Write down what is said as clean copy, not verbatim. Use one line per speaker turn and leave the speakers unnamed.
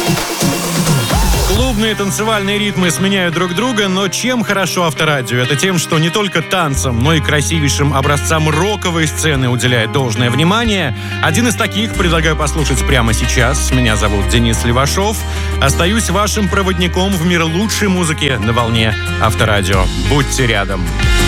Клубные танцевальные ритмы сменяют друг друга, но чем хорошо Авторадио? Это тем, что не только танцам, но и красивейшим образцам роковой сцены уделяет должное внимание. Один из таких предлагаю послушать прямо сейчас. Меня зовут Денис Левашов. Остаюсь вашим проводником в мир лучшей музыки на волне Авторадио. Будьте рядом.